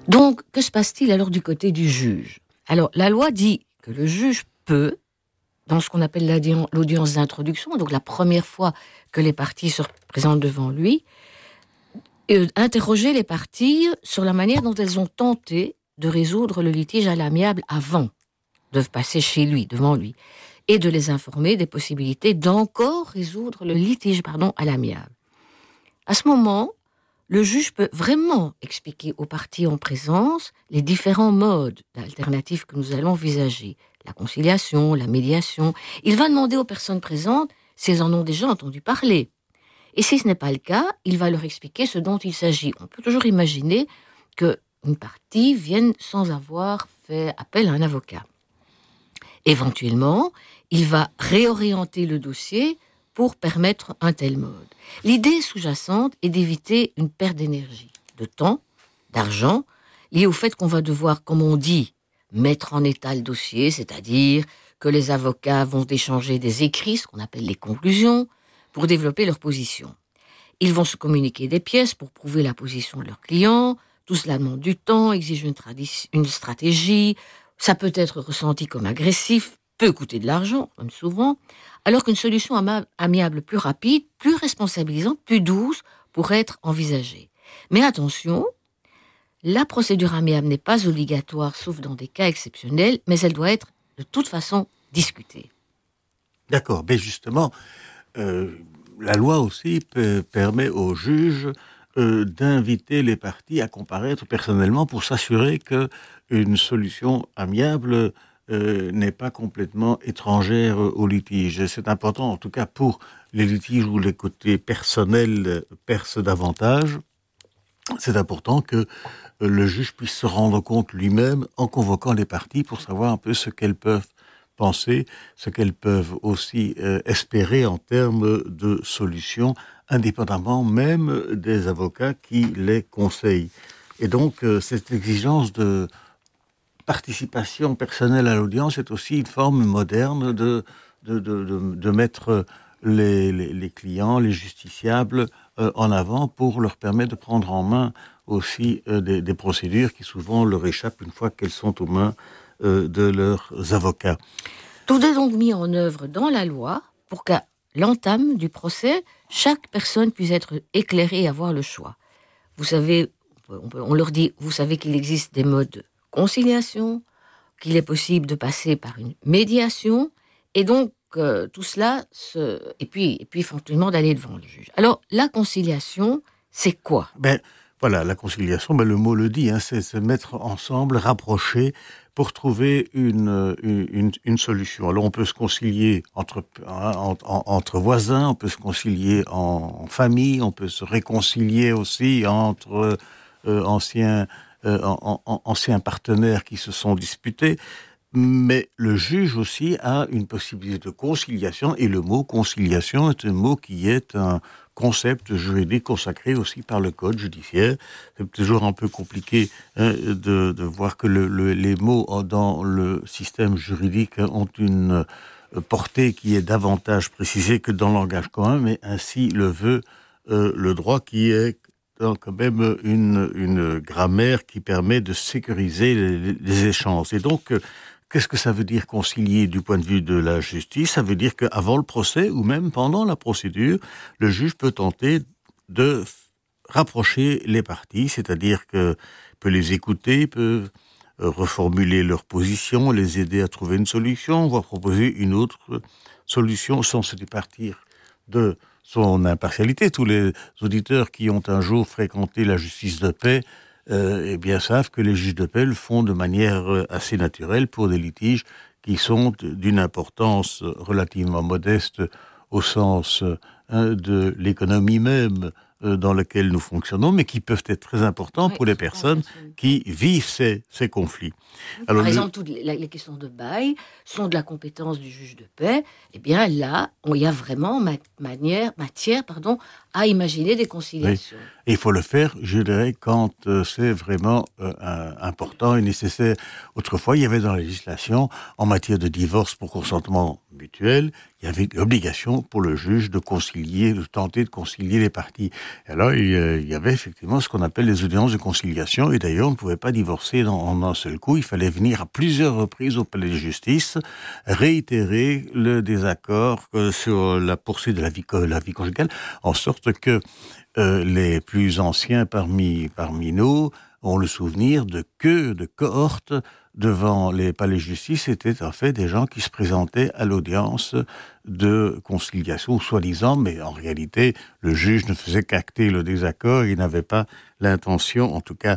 Donc, que se passe-t-il alors du côté du juge ? Alors, la loi dit que le juge peut, dans ce qu'on appelle l'audience d'introduction, donc la première fois que les parties se présentent devant lui, interroger les parties sur la manière dont elles ont tenté de résoudre le litige à l'amiable avant de passer chez lui, devant lui, et de les informer des possibilités d'encore résoudre le litige à l'amiable. À ce moment, le juge peut vraiment expliquer aux parties en présence les différents modes alternatifs que nous allons envisager. La conciliation, la médiation. Il va demander aux personnes présentes si elles en ont déjà entendu parler. Et si ce n'est pas le cas, il va leur expliquer ce dont il s'agit. On peut toujours imaginer qu'une partie vienne sans avoir fait appel à un avocat. Éventuellement, il va réorienter le dossier pour permettre un tel mode. L'idée sous-jacente est d'éviter une perte d'énergie, de temps, d'argent, liée au fait qu'on va devoir, comme on dit, mettre en état le dossier, c'est-à-dire que les avocats vont échanger des écrits, ce qu'on appelle les conclusions, pour développer leur position. Ils vont se communiquer des pièces pour prouver la position de leur client. Tout cela demande du temps, exige une stratégie. Ça peut être ressenti comme agressif, peut coûter de l'argent, comme souvent, alors qu'une solution amiable plus rapide, plus responsabilisante, plus douce pourrait être envisagée. Mais attention, la procédure amiable n'est pas obligatoire, sauf dans des cas exceptionnels, mais elle doit être de toute façon discutée. D'accord, mais justement, la loi aussi permet aux juges d'inviter les parties à comparaître personnellement pour s'assurer qu'une solution amiable n'est pas complètement étrangère au litige. C'est important, en tout cas pour les litiges où les côtés personnels percent davantage. C'est important que le juge puisse se rendre compte lui-même en convoquant les parties pour savoir un peu ce qu'elles peuvent penser, ce qu'elles peuvent aussi espérer en termes de solutions, indépendamment même des avocats qui les conseillent. Et donc, cette exigence de participation personnelle à l'audience est aussi une forme moderne de mettre les clients, les justiciables en avant pour leur permettre de prendre en main aussi des procédures qui souvent leur échappent une fois qu'elles sont aux mains de leurs avocats. Tout est donc mis en œuvre dans la loi pour qu'à l'entame du procès, chaque personne puisse être éclairée et avoir le choix. Vous savez, on leur dit, vous savez qu'il existe des modes de conciliation, qu'il est possible de passer par une médiation, et donc tout cela, et puis éventuellement d'aller devant le juge. Alors, la conciliation, c'est quoi ? Voilà, la conciliation, le mot le dit, c'est se mettre ensemble, rapprocher, pour trouver une solution. Alors on peut se concilier entre voisins, on peut se concilier en famille, on peut se réconcilier aussi entre anciens partenaires qui se sont disputés. Mais le juge aussi a une possibilité de conciliation, et le mot conciliation est un mot qui est un concept juridique consacré aussi par le code judiciaire. C'est toujours un peu compliqué de voir que les mots dans le système juridique ont une portée qui est davantage précisée que dans le langage commun, mais ainsi le veut le droit, qui est quand même une grammaire qui permet de sécuriser les échanges. Et donc, qu'est-ce que ça veut dire concilier du point de vue de la justice ? Ça veut dire qu'avant le procès, ou même pendant la procédure, le juge peut tenter de rapprocher les parties, c'est-à-dire qu'il peut les écouter, peut reformuler leur position, les aider à trouver une solution, voire proposer une autre solution sans se départir de son impartialité. Tous les auditeurs qui ont un jour fréquenté la justice de paix savent que les juges de paix le font de manière assez naturelle pour des litiges qui sont d'une importance relativement modeste au sens de l'économie même dans laquelle nous fonctionnons, mais qui peuvent être très importants pour les personnes qui vivent ces conflits. Alors, par exemple, toutes les questions de bail sont de la compétence du juge de paix. Eh bien là, il y a vraiment matière à imaginer des conciliations. Oui. Et il faut le faire, je dirais, quand c'est vraiment important et nécessaire. Autrefois, il y avait dans la législation, en matière de divorce pour consentement mutuel, il y avait l'obligation pour le juge de concilier, de tenter de concilier les parties. Et alors, il y avait effectivement ce qu'on appelle les audiences de conciliation. Et d'ailleurs, on ne pouvait pas divorcer en un seul coup. Il fallait venir à plusieurs reprises au palais de justice, réitérer le désaccord sur la poursuite de la vie conjugale, en sorte que les plus anciens parmi nous ont le souvenir de cohortes devant les palais de justice. C'était en fait des gens qui se présentaient à l'audience de conciliation, soi-disant, mais en réalité, le juge ne faisait qu'acter le désaccord. Il n'avait pas l'intention, en tout cas,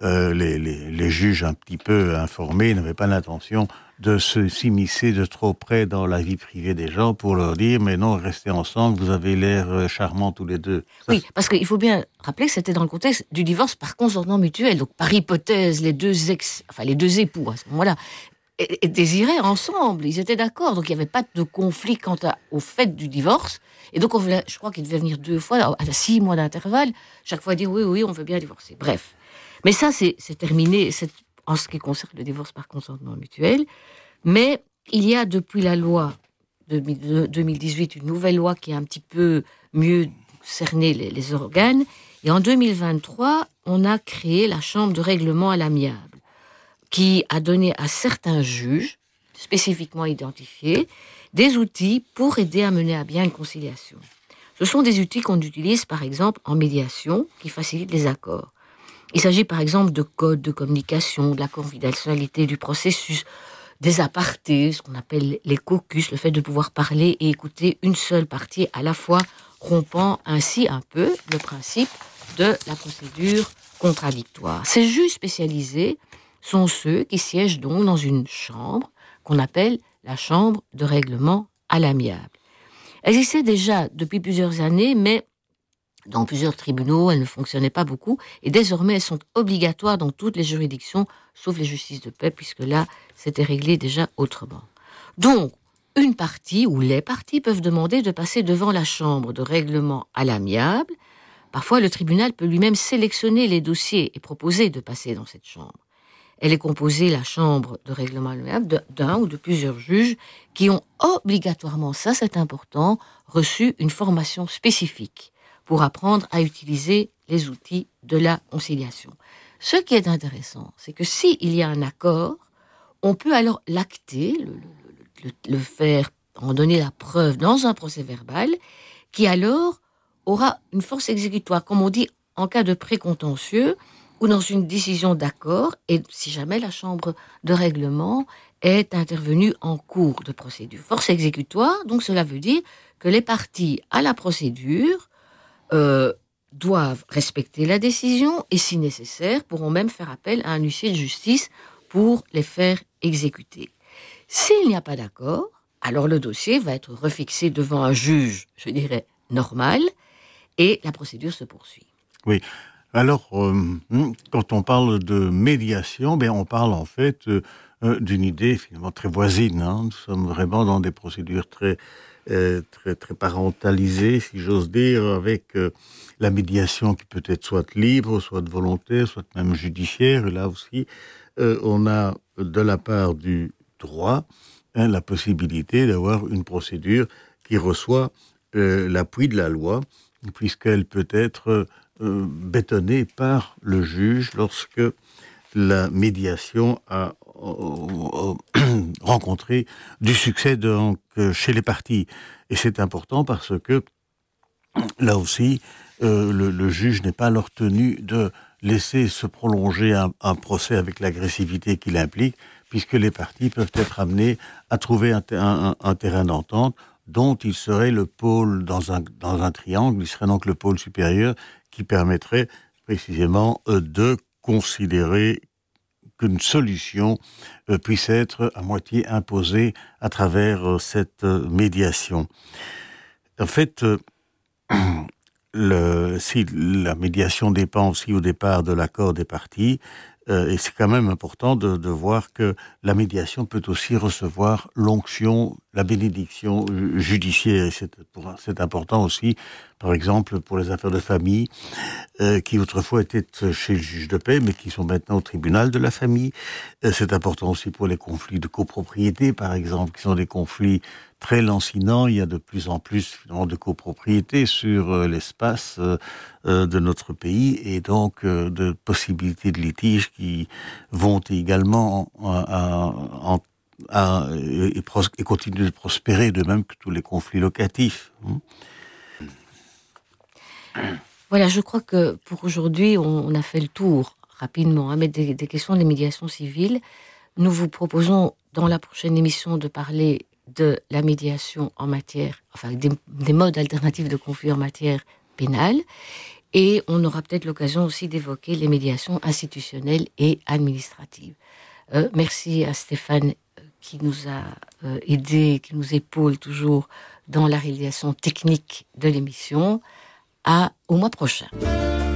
les juges un petit peu informés n'avaient pas l'intention de s'immiscer de trop près dans la vie privée des gens pour leur dire « mais non, restez ensemble, vous avez l'air charmants tous les deux ». Oui, parce qu'il faut bien rappeler que c'était dans le contexte du divorce par consentement mutuel. Donc, par hypothèse, les deux époux, à ce moment-là, désiraient ensemble, ils étaient d'accord. Donc, il n'y avait pas de conflit quant au fait du divorce. Et donc, je crois qu'il devait venir 2 fois, à 6 mois d'intervalle, chaque fois dire « oui, on veut bien divorcer ». Bref. Mais ça, c'est terminé en ce qui concerne le divorce par consentement mutuel. Mais il y a depuis la loi de 2018 une nouvelle loi qui a un petit peu mieux cerné les organes. Et en 2023, on a créé la chambre de règlement à l'amiable, qui a donné à certains juges, spécifiquement identifiés, des outils pour aider à mener à bien une conciliation. Ce sont des outils qu'on utilise, par exemple, en médiation, qui facilitent les accords. Il s'agit par exemple de codes de communication, de la confidentialité du processus, des apartés, ce qu'on appelle les caucus, le fait de pouvoir parler et écouter une seule partie à la fois, rompant ainsi un peu le principe de la procédure contradictoire. Ces juges spécialisés sont ceux qui siègent donc dans une chambre qu'on appelle la chambre de règlement à l'amiable. Elle existait déjà depuis plusieurs années, mais dans plusieurs tribunaux, elles ne fonctionnaient pas beaucoup, et désormais elles sont obligatoires dans toutes les juridictions, sauf les justices de paix, puisque là, c'était réglé déjà autrement. Donc, une partie ou les parties peuvent demander de passer devant la chambre de règlement à l'amiable. Parfois, le tribunal peut lui-même sélectionner les dossiers et proposer de passer dans cette chambre. Elle est composée, la chambre de règlement à l'amiable, d'un ou de plusieurs juges qui ont obligatoirement, ça c'est important, reçu une formation spécifique pour apprendre à utiliser les outils de la conciliation. Ce qui est intéressant, c'est que s'il y a un accord, on peut alors l'acter, le faire, en donner la preuve dans un procès verbal, qui alors aura une force exécutoire, comme on dit en cas de précontentieux ou dans une décision d'accord, et si jamais la chambre de règlement est intervenue en cours de procédure. Force exécutoire, donc cela veut dire que les parties à la procédure doivent respecter la décision et, si nécessaire, pourront même faire appel à un huissier de justice pour les faire exécuter. S'il n'y a pas d'accord, alors le dossier va être refixé devant un juge, je dirais, normal, et la procédure se poursuit. Oui. Alors, quand on parle de médiation, on parle en fait d'une idée finalement très voisine. Nous sommes vraiment dans des procédures très parentalisées, si j'ose dire, avec la médiation qui peut être soit libre, soit volontaire, soit même judiciaire. Et là aussi, on a de la part du droit la possibilité d'avoir une procédure qui reçoit l'appui de la loi, puisqu'elle peut être bétonnée par le juge lorsque la médiation a rencontré du succès donc, chez les parties. Et c'est important parce que, là aussi, le juge n'est pas alors tenu de laisser se prolonger un procès avec l'agressivité qu'il implique, puisque les parties peuvent être amenées à trouver un terrain d'entente dont il serait le pôle dans un triangle, il serait donc le pôle supérieur qui permettrait précisément de considérer qu'une solution puisse être à moitié imposée à travers cette médiation. En fait, si la médiation dépend aussi au départ de l'accord des parties, Et c'est quand même important de voir que la médiation peut aussi recevoir l'onction, la bénédiction judiciaire. Et c'est important aussi, par exemple, pour les affaires de famille, qui autrefois étaient chez le juge de paix, mais qui sont maintenant au tribunal de la famille. C'est important aussi pour les conflits de copropriété, par exemple, qui sont des conflits très lancinants. Il y a de plus en plus finalement de copropriété sur l'espace de notre pays, et donc de possibilités de litiges qui vont également et continuent de prospérer, de même que tous les conflits locatifs. Voilà, je crois que pour aujourd'hui, on a fait le tour rapidement, mais des questions des médiations civiles. Nous vous proposons dans la prochaine émission de parler de la médiation en matière, enfin des modes alternatifs de conflit en matière pénale. Et on aura peut-être l'occasion aussi d'évoquer les médiations institutionnelles et administratives. Merci à Stéphane qui nous a aidés, qui nous épaule toujours dans la réalisation technique de l'émission. Au mois prochain.